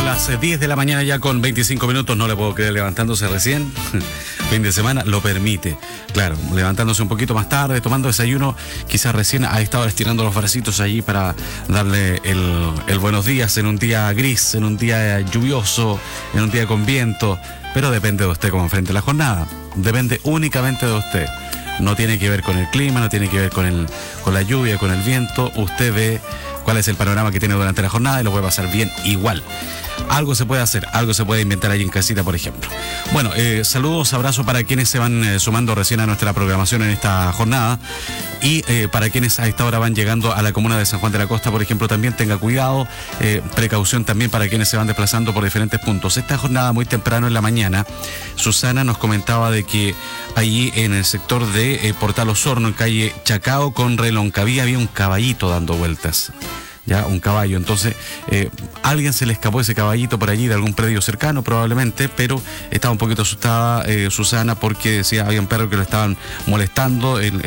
las 10 de la mañana ya con 25 minutos, no le puedo creer, levantándose recién, fin de semana, lo permite. Claro, levantándose un poquito más tarde, tomando desayuno, quizás recién ha estado estirando los bracitos allí para darle el buenos días en un día gris, en un día lluvioso, en un día con viento, pero depende de usted cómo enfrente la jornada, depende únicamente de usted. No tiene que ver con el clima, no tiene que ver con la lluvia, con el viento. Usted ve cuál es el panorama que tiene durante la jornada y lo puede pasar bien igual. Algo se puede hacer, algo se puede inventar ahí en casita, por ejemplo. Bueno, saludos, abrazos para quienes se van sumando recién a nuestra programación en esta jornada y para quienes a esta hora van llegando a la comuna de San Juan de la Costa, por ejemplo, también tenga cuidado, precaución también para quienes se van desplazando por diferentes puntos. Esta jornada muy temprano en la mañana, Susana nos comentaba de que allí en el sector de Portal Osorno, en calle Chacao con Reloncaví, había un caballito dando vueltas. Ya, un caballo. Entonces, alguien se le escapó ese caballito por allí de algún predio cercano probablemente, pero estaba un poquito asustada Susana porque decía había un perro que lo estaban molestando,